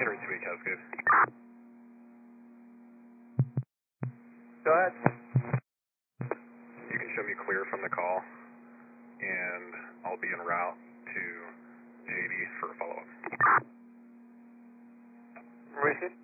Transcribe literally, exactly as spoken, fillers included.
three two eight, that's good. Go ahead. You can show me clear from the call, and I'll be en route to J D for a follow-up. Receive.